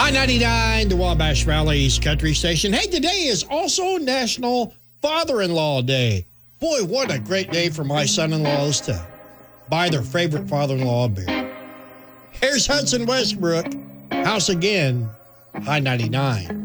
High 99, the Wabash Valley's country station. Hey, today is also National Father-in-Law Day. Boy, what a great day for my son-in-laws to buy their favorite father-in-law a beer. Here's Hudson Westbrook, House Again, High 99.